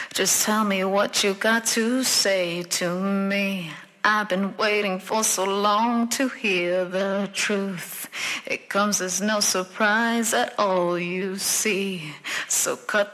Just tell me what you got to say to me. I've been waiting for so long to hear the truth. It comes as no surprise at all, you see. So cut